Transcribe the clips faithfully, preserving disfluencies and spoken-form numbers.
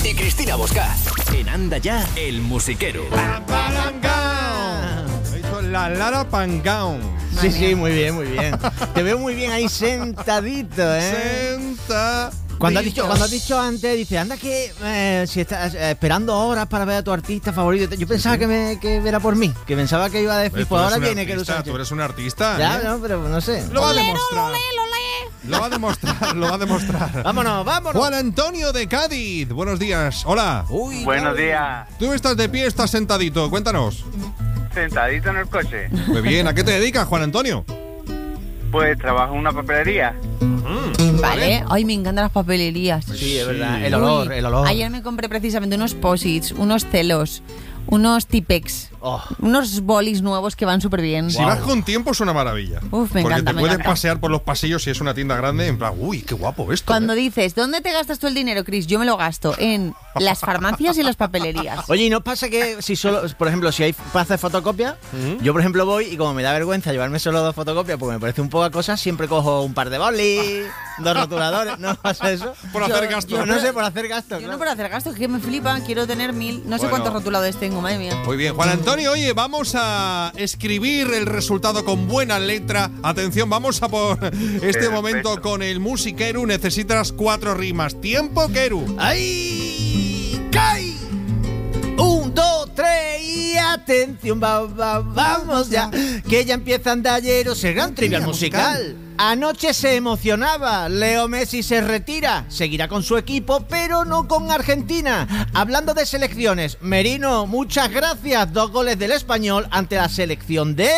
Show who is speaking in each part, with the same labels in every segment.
Speaker 1: y Cristina Bosca. En Anda Ya, el musiquero.
Speaker 2: La palanga. Hizo la Lara Pangaun.
Speaker 3: Sí, sí, muy bien, muy bien. Te veo muy bien ahí sentadito, ¿eh?
Speaker 2: Senta.
Speaker 3: Cuando has dicho, cuando has dicho antes, dice, anda que eh, si estás eh, esperando horas para ver a tu artista favorito. Yo pensaba que me que era por mí, que pensaba que iba a decir, pues ahora viene que
Speaker 2: Tú eres un artista.
Speaker 3: Ya,
Speaker 2: ¿eh?
Speaker 3: no, pero no sé.
Speaker 2: Lo va a demostrar. Lo va a demostrar, lo va a demostrar.
Speaker 3: Vámonos, vámonos.
Speaker 2: Juan Antonio de Cádiz. Buenos días. Hola.
Speaker 3: Uy,
Speaker 4: Buenos
Speaker 3: no.
Speaker 4: días.
Speaker 2: Tú estás de pie, estás sentadito. Cuéntanos.
Speaker 4: Sentadito en el coche.
Speaker 2: Muy bien. ¿A qué te dedicas, Juan Antonio?
Speaker 4: Pues trabajo en una papelería.
Speaker 2: Mm,
Speaker 5: Vale, ay, me encantan las papelerías.
Speaker 3: Sí, es verdad.
Speaker 2: Sí.
Speaker 3: El olor,
Speaker 5: Uy,
Speaker 3: el olor.
Speaker 5: Ayer me compré precisamente unos posits, unos celos, unos Tipex,
Speaker 3: Oh.
Speaker 5: unos bolis nuevos que van súper bien.
Speaker 2: Si
Speaker 3: Wow.
Speaker 2: vas con tiempo es una maravilla.
Speaker 5: Uf, me
Speaker 2: Porque
Speaker 5: encanta,
Speaker 2: te
Speaker 5: me
Speaker 2: puedes
Speaker 5: encanta.
Speaker 2: pasear por los pasillos si es una tienda grande, en plan, uy, qué guapo esto.
Speaker 5: Cuando
Speaker 2: ¿eh?
Speaker 5: dices, ¿dónde te gastas tú el dinero, Chris? Yo me lo gasto en las farmacias y las papelerías.
Speaker 3: Oye, ¿y no pasa que si solo, por ejemplo, si hay plaza de fotocopia,
Speaker 2: ¿Mm?
Speaker 3: yo por ejemplo voy y como me da vergüenza llevarme solo dos fotocopias porque me parece un poco a cosas, siempre cojo un par de bolis, dos rotuladores, ¿no pasa eso?
Speaker 2: Por
Speaker 5: Yo-
Speaker 2: hacer gasto.
Speaker 3: Yo no sé, por hacer gasto.
Speaker 5: Yo
Speaker 3: claro.
Speaker 5: no por hacer gastos, que me flipa, quiero tener mil, no sé
Speaker 2: Bueno.
Speaker 5: cuántos rotuladores tengo, madre mía.
Speaker 2: Muy bien, Juan Antonio, oye, vamos a escribir el resultado con buena letra. Atención, vamos a por este
Speaker 4: Perfecto.
Speaker 2: momento con el musiqueru. Necesitas cuatro rimas. Tiempo, Keru.
Speaker 3: ¡Ay! ¡Cae! Un, dos, tres y atención, va, va, vamos ya, que ya empieza Andalleros, el gran trivial musical. Anoche se emocionaba, Leo Messi se retira, seguirá con su equipo, pero no con Argentina. Hablando de selecciones, Merino, muchas gracias, dos goles del Español ante la selección de...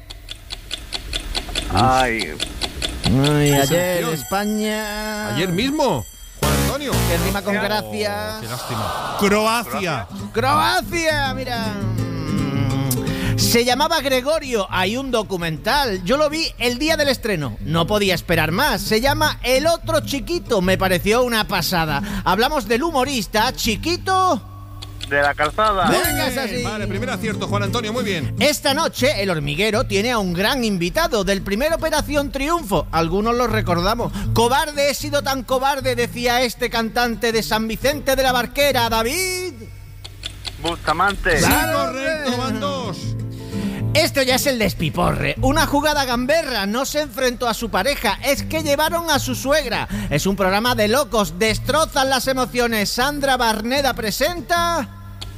Speaker 4: Ay,
Speaker 3: Ay, ayer
Speaker 2: selección?
Speaker 3: España...
Speaker 2: Ayer mismo, Juan Antonio.
Speaker 3: Que rima con
Speaker 2: Oh,
Speaker 3: gracias.
Speaker 2: qué lástima. Croacia.
Speaker 3: Croacia, mira. Se llamaba Gregorio, hay un documental. Yo lo vi el día del estreno. No podía esperar más. Se llama El Otro Chiquito. Me pareció una pasada. Hablamos del humorista Chiquito.
Speaker 4: de la calzada.
Speaker 3: Venga, es así.
Speaker 2: Vale, primer acierto, Juan Antonio, muy bien.
Speaker 3: Esta noche el hormiguero tiene a un gran invitado del primer Operación Triunfo. Algunos lo recordamos. Cobarde, he sido tan cobarde, decía este cantante de San Vicente de la Barquera, David.
Speaker 4: Bustamante.
Speaker 2: Sí,
Speaker 3: Claro,
Speaker 2: correcto,
Speaker 3: hombre.
Speaker 2: van dos.
Speaker 3: Esto ya es el despiporre. Una jugada gamberra, no se enfrentó a su pareja, es que llevaron a su suegra. Es un programa de locos, destrozan las emociones. Sandra Barneda presenta...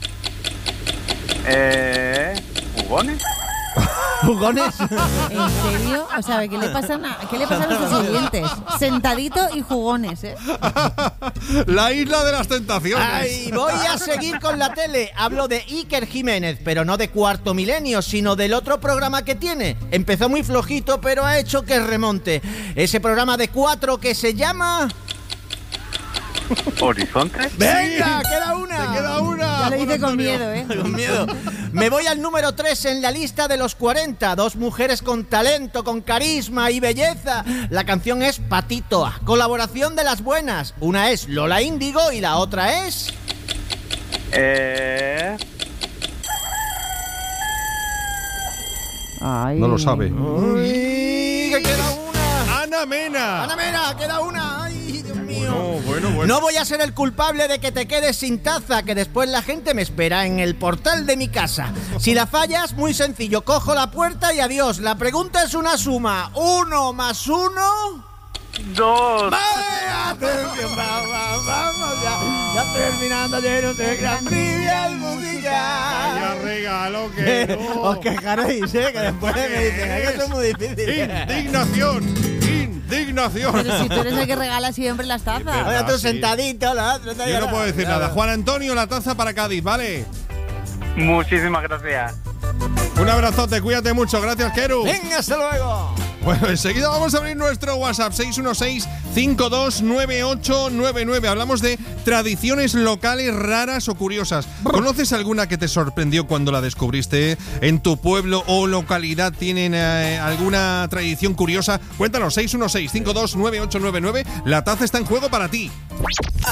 Speaker 4: Eh, ¿Jugones?
Speaker 3: ¿Jugones?
Speaker 5: ¿En serio? O sea, ¿qué le pasan a, ¿qué le pasa a nuestros oyentes? Sentadito y jugones, ¿eh?
Speaker 2: La isla de las tentaciones.
Speaker 3: Ay, voy a seguir con la tele. Hablo de Iker Jiménez, pero no de Cuarto Milenio, sino del otro programa que tiene. Empezó muy flojito, pero ha hecho que remonte. Ese programa de cuatro que se llama...
Speaker 4: ¿Horizonte?
Speaker 3: ¡Venga, queda una!
Speaker 2: Te queda una.
Speaker 5: Ya lo
Speaker 2: Juan
Speaker 5: hice con
Speaker 2: Antonio.
Speaker 5: miedo, ¿eh?
Speaker 3: Con miedo. Me voy al número tres en la lista de los cuarenta. Dos mujeres con talento, con carisma y belleza. La canción es Patitoa, colaboración de las buenas. Una es Lola Índigo y la otra es...
Speaker 4: Eh,
Speaker 5: Ay.
Speaker 2: No lo sabe.
Speaker 3: Uy, que queda una.
Speaker 2: Ana Mena.
Speaker 3: Ana Mena, queda una. Ay, Dios mío.
Speaker 2: Bueno, bueno, bueno.
Speaker 3: No voy a ser el culpable de que te quedes sin taza, que después la gente me espera en el portal de mi casa. Si la fallas, muy sencillo, cojo la puerta y adiós. La pregunta es una suma. ¿Uno más uno?
Speaker 4: dos.
Speaker 3: ¡Vale! ¡Atención! ¡Vamos, vamos! Ya, ya terminando lleno de gran trivial musical.
Speaker 2: Vaya regalo que no.
Speaker 3: Os quejaréis, ¿eh? Que después me dicen, es que eso es muy difícil.
Speaker 2: Indignación. Indignación.
Speaker 5: Pero si tú eres el que regala siempre las tazas.
Speaker 3: Ahora tú
Speaker 2: sí.
Speaker 3: sentadito, la otra.
Speaker 2: Yo no puedo decir nada. Juan Antonio, la taza para Cádiz, ¿vale?
Speaker 4: Muchísimas gracias.
Speaker 2: Un abrazote, cuídate mucho. Gracias, Keru.
Speaker 3: Venga, hasta luego.
Speaker 2: Bueno, enseguida vamos a abrir nuestro WhatsApp seis uno seis, cinco dos nueve ocho nueve nueve. Hablamos de tradiciones locales raras o curiosas. ¿Conoces alguna que te sorprendió cuando la descubriste? ¿En tu pueblo o localidad tienen eh, alguna tradición curiosa? Cuéntanos, seis uno seis, cinco dos nueve ocho nueve nueve. La taza está en juego para ti.